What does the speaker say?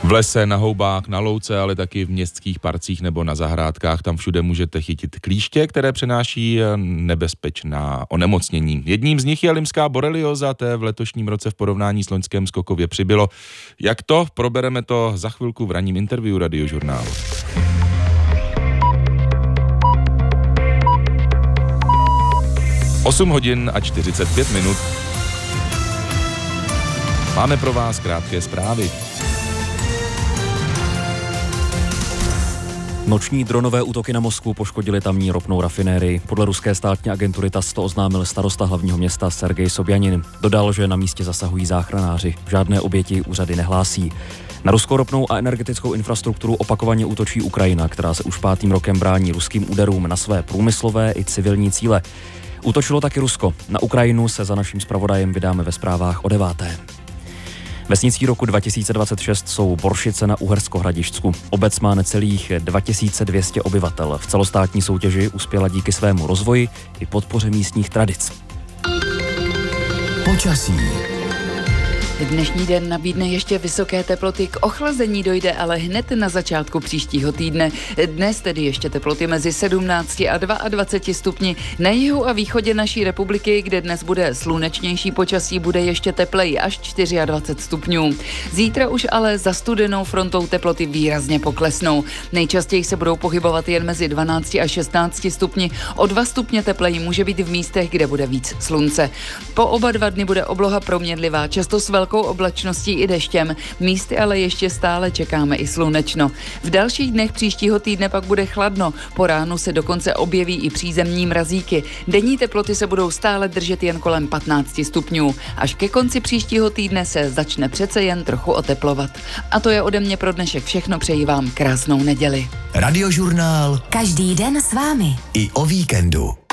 V lese, na houbách, na louce, ale taky v městských parcích nebo na zahrádkách. Tam všude můžete chytit klíště, které přenáší nebezpečná onemocnění. Jedním z nich je limská borelioza, té v letošním roce v porovnání s loňském skokově přibylo. Jak to? Probereme to za chvilku v ranním interview Radiožurnálu. Osm hodin a 45 minut. Máme pro vás krátké zprávy. Noční dronové útoky na Moskvu poškodily tamní ropnou rafinérii. Podle ruské státní agentury TASS to oznámil starosta hlavního města Sergej Sobjanin. Dodal, že na místě zasahují záchranáři. Žádné oběti úřady nehlásí. Na ruskou ropnou a energetickou infrastrukturu opakovaně útočí Ukrajina, která se už 5. rokem brání ruským úderům na své průmyslové i civilní cíle. Útočilo taky Rusko. Na Ukrajinu se za naším zpravodajem vydáme ve zprávách o 9. Vesnicí roku 2026 jsou Boršice na Uhersko-Hradišťsku. Obec má necelých 2200 obyvatel. V celostátní soutěži uspěla díky svému rozvoji i podpoře místních tradic. Počasí. Dnešní den nabídne ještě vysoké teploty, k ochlazení dojde ale hned na začátku příštího týdne. Dnes tedy ještě teploty mezi 17 a 22 stupni. Na jihu a východě naší republiky, kde dnes bude slunečnější počasí, bude ještě tepleji až 24 stupňů. Zítra už ale za studenou frontou teploty výrazně poklesnou. Nejčastěji se budou pohybovat jen mezi 12 a 16 stupni. O 2 stupně tepleji může být v místech, kde bude víc slunce. Po oba 2 dny bude obloha proměnlivá, často s velkou oblačností i deštěm. Místy ale ještě stále čekáme i slunečno. V dalších dnech příštího týdne pak bude chladno. Po ránu se dokonce objeví i přízemní mrazíky. Denní teploty se budou stále držet jen kolem 15 stupňů. Až ke konci příštího týdne se začne přece jen trochu oteplovat. A to je ode mě pro dnešek všechno. Přeji vám krásnou neděli. Radiožurnál. Každý den s vámi. I o víkendu.